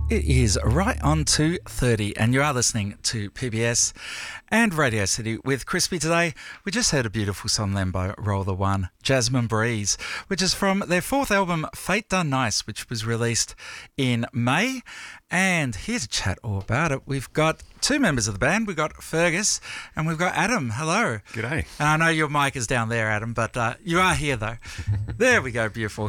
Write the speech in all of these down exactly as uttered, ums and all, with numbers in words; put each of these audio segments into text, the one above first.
It is right on two thirty and you are listening to P B S and Radio City with Crispy today. We just heard a beautiful song then by Roll the One, Jasmine Breeze, which is from their fourth album, Fate Done Nice, which was released in May. And here's a chat all about it. We've got two members of the band. We've got Fergus and we've got Adam. Hello. G'day. And I know your mic is down there, Adam, but uh, you are here though. There we go. Beautiful.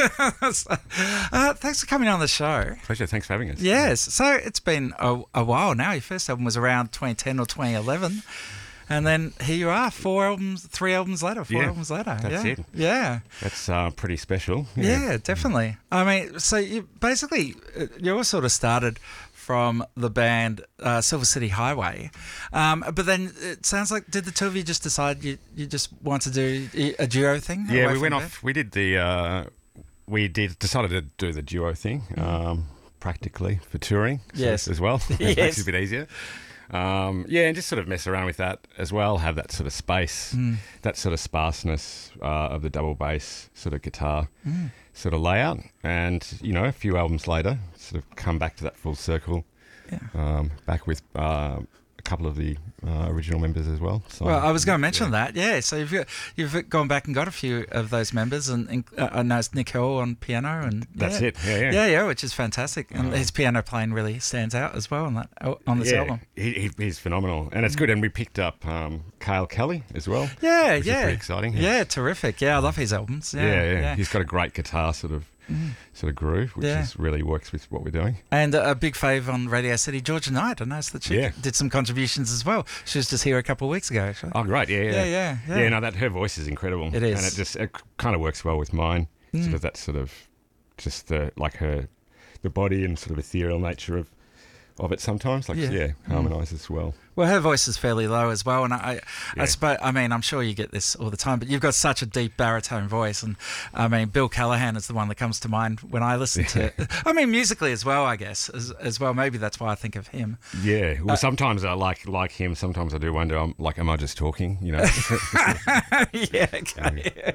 uh, thanks for coming on the show. Pleasure. Thanks for having us. Yes. So it's been a, a while now. Your first album was around twenty ten or twenty eleven. And then here you are, four albums, three albums later, four yeah, albums later. That's yeah. it. Yeah. That's uh, pretty special. Yeah. yeah, definitely. I mean, so you basically, you all sort of started from the band uh, Silver City Highway. Um, but then it sounds like, did the two of you just decide you, you just want to do a duo thing? Yeah, we went off, we did the, uh, we did decided to do the duo thing, um, practically for touring so yes. as well. Yes. It makes it a bit easier. Um, yeah, and just sort of mess around with that as well, have that sort of space, mm. that sort of sparseness uh, of the double bass sort of guitar mm. sort of layout. And, you know, a few albums later, sort of come back to that full circle, yeah. um, back with uh, a couple of the uh, original members as well. So, well, I was going to mention yeah. that, yeah. So you've, you've gone back and got a few of those members, and, and uh, I know it's Nick Hill on piano. and That's yeah. it, yeah, yeah. Yeah, yeah, which is fantastic. And uh, his piano playing really stands out as well on that on this yeah, album. He, he, he's phenomenal. And it's good. And we picked up um, Kyle Kelly as well. Yeah, which yeah. is pretty exciting. Yeah, terrific. Yeah, I love his albums. Yeah, yeah, yeah. yeah. He's got a great guitar sort of mm. sort of groove, which yeah. is really works with what we're doing. And a big fave on Radio City, Georgia Knight. I noticed that she yeah. did some contributions as well. She was just here a couple of weeks ago, actually. Oh, great. Yeah, yeah. Yeah, yeah. Yeah, yeah no, that her voice is incredible. It is. And it just it kind of works well with mine. Mm. Sort of that sort of just the, like her, the body and sort of ethereal nature of of it sometimes, like, yeah, yeah harmonises mm. well. Well, her voice is fairly low as well, and I, yeah. I suppose, I mean, I'm sure you get this all the time, but you've got such a deep baritone voice, and I mean, Bill Callahan is the one that comes to mind when I listen yeah. to. I mean, musically as well, I guess, as, as well. Maybe that's why I think of him. Yeah. Well, uh, sometimes I like like him. Sometimes I do wonder, I'm like, am I just talking? You know? yeah. Okay. Yeah.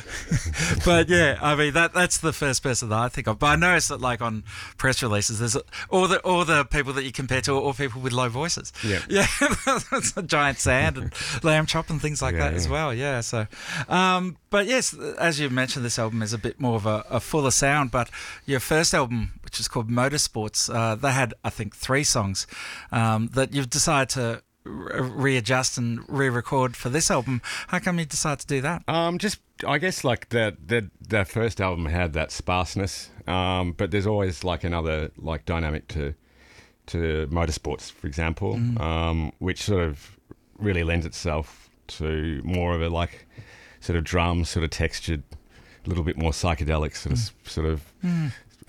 But yeah, I mean, that that's the first person that I think of. But I noticed that, like on press releases, there's all the all the people that you compare to, all people with low voices. Yeah. Yeah. That's a giant sand and lamb chop and things like yeah, that yeah. as well. Yeah. So, um, but yes, as you mentioned, this album is a bit more of a, a fuller sound. But your first album, which is called Motorsports, uh, they had, I think, three songs um, that you've decided to re- readjust and re-record for this album. How come you decided to do that? Um, just I guess like the the the first album had that sparseness, um, but there's always like another like dynamic to. to Motorsports, for example, mm. um, which sort of really lends itself to more of a like sort of drum, sort of textured, a little bit more psychedelic sort mm. of sort of mm.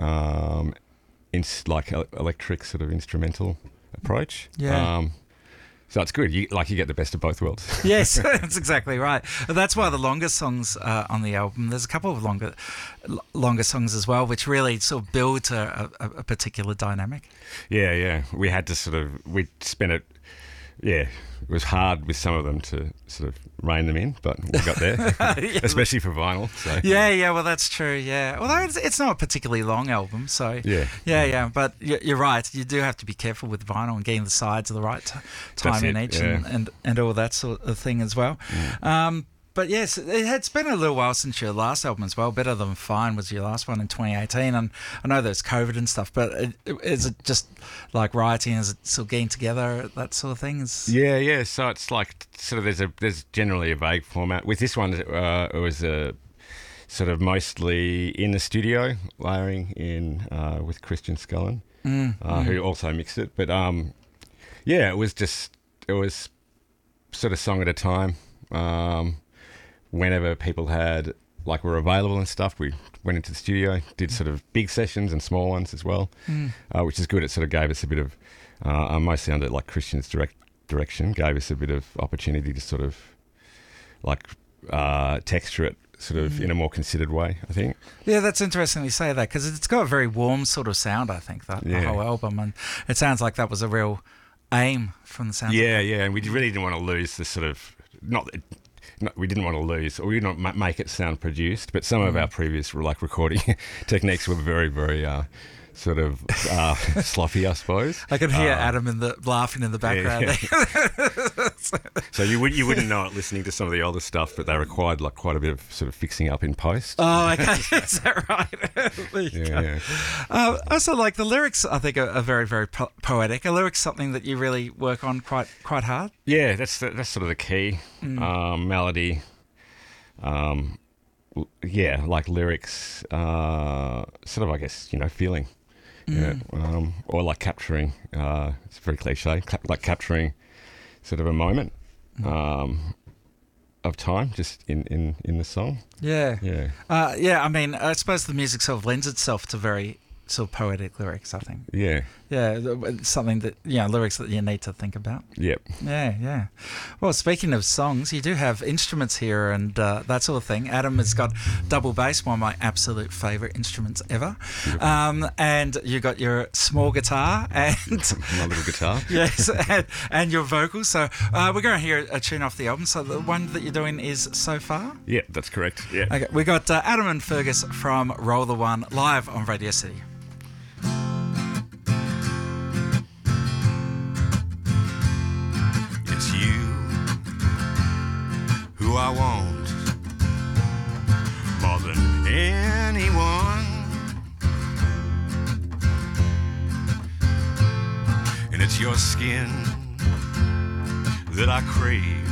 um, in, like electric sort of instrumental approach. Yeah. Um, So it's good. You like you get the best of both worlds. Yes, that's exactly right. That's why the longer songs uh, on the album. There's a couple of longer, l- longer songs as well, which really sort of build to a, a particular dynamic. Yeah, yeah. We had to sort of we spent it. Yeah, it was hard with some of them to sort of rein them in, but we got there, yeah. especially for vinyl. So. Yeah, yeah, well, that's true, yeah. Although it's, it's not a particularly long album, so... Yeah. Yeah, yeah, but you're right. You do have to be careful with vinyl and getting the sides at the right t- time in each yeah. and, and, and all that sort of thing as well. Mm. Um, but yes, it had been a little while since your last album as well. Better Than Fine was your last one in twenty eighteen, and I know there's COVID and stuff, but it, it, is it just like writing, is it still getting together, that sort of thing? Is... Yeah, yeah. So it's like sort of there's a there's generally a vague format. With this one, uh, it was a sort of mostly in the studio, layering in uh, with Christian Scullen, mm, uh, mm. who also mixed it. But um, yeah, it was just it was sort of song at a time. Um, whenever people had, like, were available and stuff, we went into the studio, did sort of big sessions and small ones as well, mm. uh, which is good. It sort of gave us a bit of, uh, mostly under, like, Christian's direct direction, gave us a bit of opportunity to sort of, like, uh, texture it sort of mm. in a more considered way, I think. Yeah, that's interesting you say that, because it's got a very warm sort of sound, I think, that yeah. the whole album, and it sounds like that was a real aim from the sound. Yeah, yeah, and we really didn't want to lose the sort of, not... No, we didn't want to lose, or we didn't make it sound produced, but some mm. of our previous like recording techniques were very, very uh, sort of uh, sloppy, I suppose. I can hear Uh, Adam in the laughing in the background. yeah. So you would you wouldn't know it listening to some of the older stuff, but they required like quite a bit of sort of fixing up in post. Oh, okay. Is that right? There you Yeah, go. yeah. Uh, also, like the lyrics, I think are, are very, very po- poetic. Are lyrics something that you really work on quite, quite hard? Yeah, that's the, that's sort of the key. Mm. Um, melody, um, l- yeah, like lyrics, uh, sort of I guess you know feeling, you know, Mm. um, or like capturing. Uh, it's very cliche, ca- like capturing sort of a moment um, of time just in, in, in the song. Yeah. Yeah, Uh, yeah, I mean, I suppose the music sort of lends itself to very sort of poetic lyrics, I think. yeah, Yeah, th- something that, you know, lyrics that you need to think about. yep. Yeah, yeah. Well, speaking of songs, you do have instruments here and uh, that sort of thing. Adam has got double bass, one of my absolute favourite instruments ever. Um, and you got your small guitar and My little guitar. yes, and, and your vocals. So uh, we're going to hear a tune off the album. So the one that you're doing is So Far. Yeah, that's correct. Yeah. Okay, we got uh, Adam and Fergus from Roll the One live on Radio City. It's you who I want more than anyone, and it's your skin that I crave